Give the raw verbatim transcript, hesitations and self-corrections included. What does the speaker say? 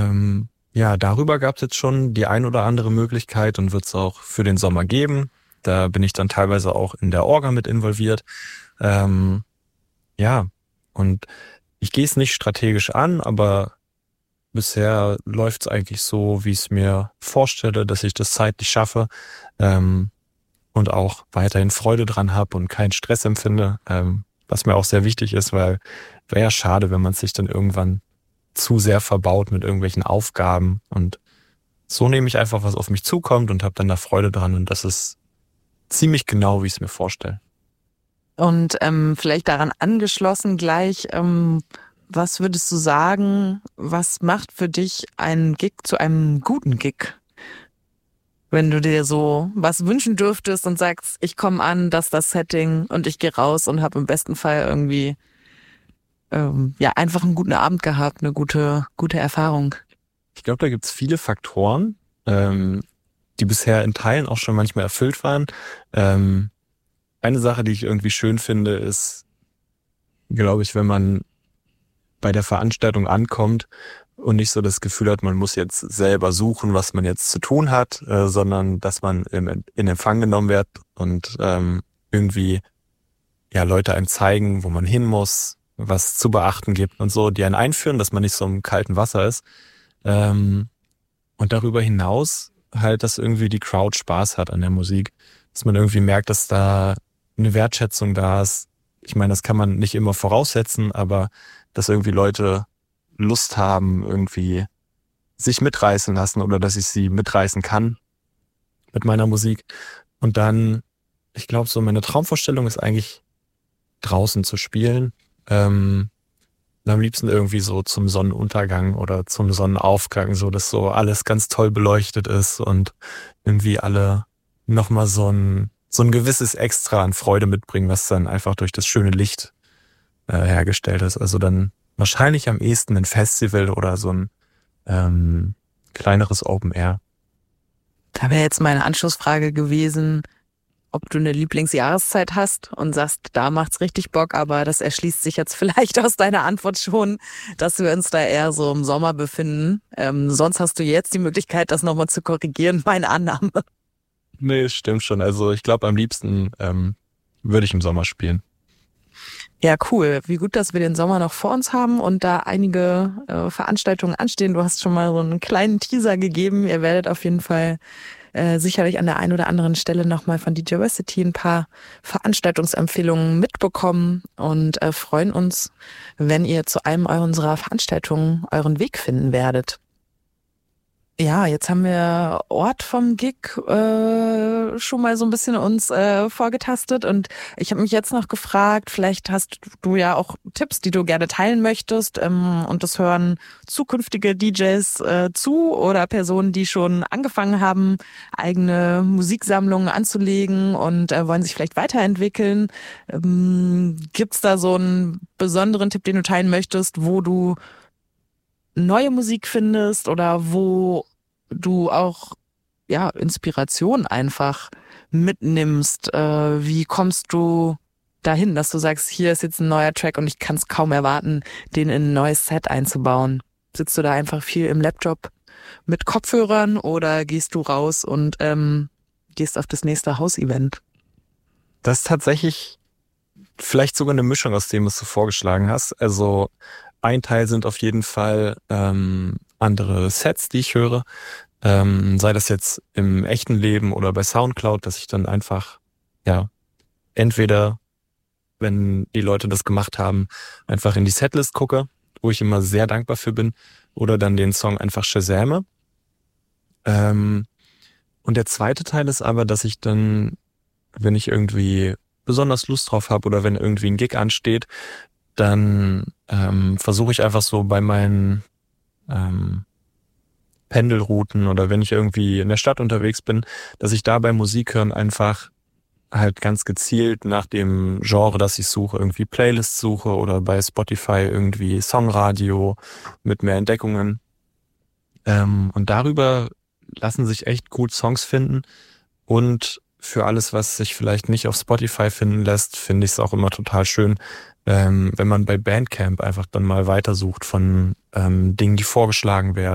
ähm, ja, darüber gab es jetzt schon die ein oder andere Möglichkeit und wird es auch für den Sommer geben. Da bin ich dann teilweise auch in der Orga mit involviert. Ähm, ja, und ich gehe es nicht strategisch an, aber bisher läuft es eigentlich so, wie ich es mir vorstelle, dass ich das zeitlich schaffe ähm, und auch weiterhin Freude dran habe und keinen Stress empfinde, ähm, was mir auch sehr wichtig ist, weil wäre ja schade, wenn man sich dann irgendwann zu sehr verbaut mit irgendwelchen Aufgaben. Und so nehme ich einfach, was auf mich zukommt und habe dann da Freude dran. Und das ist ziemlich genau, wie ich es mir vorstelle. Und ähm, vielleicht daran angeschlossen gleich, ähm, was würdest du sagen, was macht für dich einen Gig zu einem guten Gig? Wenn du dir so was wünschen dürftest und sagst, ich komme an, das ist das Setting und ich gehe raus und habe im besten Fall irgendwie ähm, ja einfach einen guten Abend gehabt, eine gute gute Erfahrung. Ich glaube, da gibt es viele Faktoren, ähm, die bisher in Teilen auch schon manchmal erfüllt waren. Ähm, eine Sache, die ich irgendwie schön finde, ist, glaube ich, wenn man bei der Veranstaltung ankommt und nicht so das Gefühl hat, man muss jetzt selber suchen, was man jetzt zu tun hat, äh, sondern dass man im, in Empfang genommen wird und ähm, irgendwie ja Leute einem zeigen, wo man hin muss, was zu beachten gibt und so, die einen einführen, dass man nicht so im kalten Wasser ist. Ähm, und darüber hinaus halt, dass irgendwie die Crowd Spaß hat an der Musik, dass man irgendwie merkt, dass da eine Wertschätzung da ist. Ich meine, das kann man nicht immer voraussetzen, aber dass irgendwie Leute Lust haben, irgendwie sich mitreißen lassen oder dass ich sie mitreißen kann mit meiner Musik. Und dann, ich glaube, so meine Traumvorstellung ist eigentlich draußen zu spielen. Ähm, am liebsten irgendwie so zum Sonnenuntergang oder zum Sonnenaufgang, so dass so alles ganz toll beleuchtet ist und irgendwie alle nochmal so ein, so ein gewisses Extra an Freude mitbringen, was dann einfach durch das schöne Licht äh, hergestellt ist. Also dann wahrscheinlich am ehesten ein Festival oder so ein ähm, kleineres Open Air. Da wäre jetzt meine Anschlussfrage gewesen, ob du eine Lieblingsjahreszeit hast und sagst, da macht's richtig Bock, aber das erschließt sich jetzt vielleicht aus deiner Antwort schon, dass wir uns da eher so im Sommer befinden. Ähm, sonst hast du jetzt die Möglichkeit, das nochmal zu korrigieren, meine Annahme. Nee, es stimmt schon. Also ich glaube, am liebsten ähm, würde ich im Sommer spielen. Ja, cool. Wie gut, dass wir den Sommer noch vor uns haben und da einige äh, Veranstaltungen anstehen. Du hast schon mal so einen kleinen Teaser gegeben. Ihr werdet auf jeden Fall äh, sicherlich an der einen oder anderen Stelle nochmal von D J Versity ein paar Veranstaltungsempfehlungen mitbekommen und äh, freuen uns, wenn ihr zu einem unserer Veranstaltungen euren Weg finden werdet. Ja, jetzt haben wir Ort vom Gig äh, schon mal so ein bisschen uns äh, vorgetastet und ich habe mich jetzt noch gefragt, vielleicht hast du ja auch Tipps, die du gerne teilen möchtest ähm, und das hören zukünftige D Js äh, zu oder Personen, die schon angefangen haben, eigene Musiksammlungen anzulegen und äh, wollen sich vielleicht weiterentwickeln. Ähm, gibt's da so einen besonderen Tipp, den du teilen möchtest, wo du neue Musik findest oder wo du auch ja Inspiration einfach mitnimmst? Äh, wie kommst du dahin, dass du sagst, hier ist jetzt ein neuer Track und ich kann es kaum erwarten, den in ein neues Set einzubauen? Sitzt du da einfach viel im Laptop mit Kopfhörern oder gehst du raus und ähm, gehst auf das nächste Hausevent? Das ist tatsächlich vielleicht sogar eine Mischung aus dem, was du vorgeschlagen hast. Also ein Teil sind auf jeden Fall ähm, andere Sets, die ich höre. Ähm, sei das jetzt im echten Leben oder bei Soundcloud, dass ich dann einfach, ja, entweder, wenn die Leute das gemacht haben, einfach in die Setlist gucke, wo ich immer sehr dankbar für bin, oder dann den Song einfach shazame. Ähm, und der zweite Teil ist aber, dass ich dann, wenn ich irgendwie besonders Lust drauf habe oder wenn irgendwie ein Gig ansteht, dann ähm, versuche ich einfach so bei meinen ähm, Pendelrouten oder wenn ich irgendwie in der Stadt unterwegs bin, dass ich da beim Musik hören einfach halt ganz gezielt nach dem Genre, das ich suche, irgendwie Playlists suche oder bei Spotify irgendwie Songradio mit mehr Entdeckungen. Ähm, und darüber lassen sich echt gut Songs finden und für alles, was sich vielleicht nicht auf Spotify finden lässt, finde ich es auch immer total schön, ähm, wenn man bei Bandcamp einfach dann mal weitersucht von ähm, Dingen, die vorgeschlagen werden.